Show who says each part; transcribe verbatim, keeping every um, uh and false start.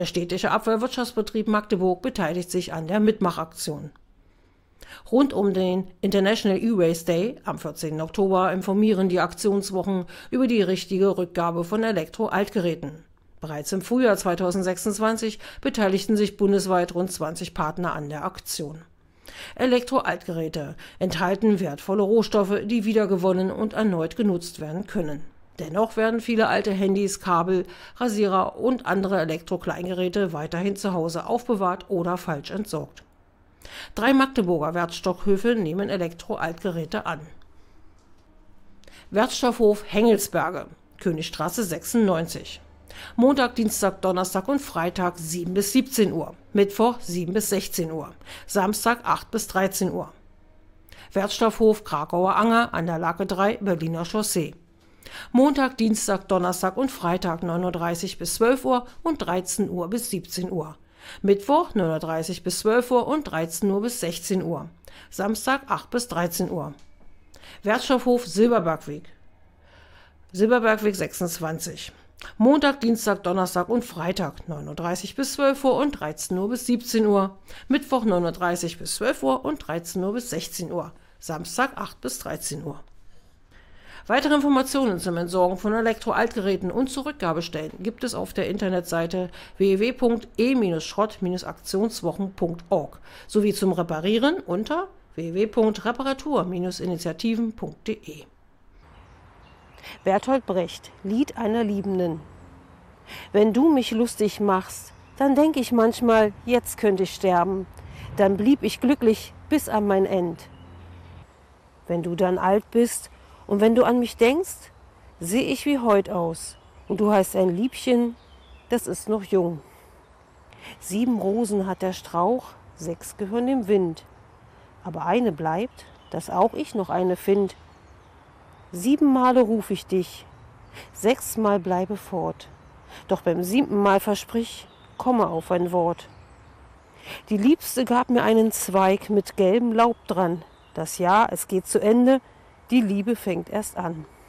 Speaker 1: Der städtische Abfallwirtschaftsbetrieb Magdeburg beteiligt sich an der Mitmachaktion. Rund um den International E-Waste Day am vierzehnten Oktober informieren die Aktionswochen über die richtige Rückgabe von Elektro-Altgeräten. Bereits im Frühjahr zweitausendsechsundzwanzig beteiligten sich bundesweit rund zwanzig Partner an der Aktion. Elektro-Altgeräte enthalten wertvolle Rohstoffe, die wiedergewonnen und erneut genutzt werden können. Dennoch werden viele alte Handys, Kabel, Rasierer und andere Elektro-Kleingeräte weiterhin zu Hause aufbewahrt oder falsch entsorgt. Drei Magdeburger Wertstockhöfe nehmen Elektro-Altgeräte an. Wertstoffhof Hengelsberge, Königstraße sechsundneunzig. Montag, Dienstag, Donnerstag und Freitag sieben bis siebzehn Uhr, Mittwoch sieben bis sechzehn Uhr, Samstag acht bis dreizehn Uhr. Wertstoffhof Krakauer Anger an der Lake drei, Berliner Chaussee. Montag, Dienstag, Donnerstag und Freitag neun Uhr dreißig bis zwölf Uhr und dreizehn Uhr bis siebzehn Uhr. Mittwoch neun Uhr dreißig bis zwölf Uhr und dreizehn Uhr bis sechzehn Uhr. Samstag acht bis dreizehn Uhr. Wertstoffhof Silberbergweg. Silberbergweg sechsundzwanzig. Montag, Dienstag, Donnerstag und Freitag neun Uhr dreißig bis zwölf Uhr und dreizehn Uhr bis siebzehn Uhr. Mittwoch neun Uhr dreißig bis zwölf Uhr und dreizehn Uhr bis sechzehn Uhr. Samstag acht bis dreizehn Uhr. Weitere Informationen zum Entsorgen von Elektro-Altgeräten und zu Rückgabestellen gibt es auf der Internetseite w w w punkt e schrott aktionswochen punkt org sowie zum Reparieren unter w w w punkt reparatur initiativen punkt de.
Speaker 2: Bertolt Brecht, Lied einer Liebenden. Wenn du mich lustig machst, dann denk ich manchmal, jetzt könnte ich sterben. Dann blieb ich glücklich bis an mein End. Wenn du dann alt bist und wenn du an mich denkst, seh ich wie heut aus. Und du heißt ein Liebchen, das ist noch jung. Sieben Rosen hat der Strauch, sechs gehören dem Wind. Aber eine bleibt, dass auch ich noch eine find. Sieben Male ruf ich dich, sechsmal bleibe fort. Doch beim siebten Mal versprich, komme auf ein Wort. Die Liebste gab mir einen Zweig mit gelbem Laub dran. Das Jahr, es geht zu Ende, die Liebe fängt erst an.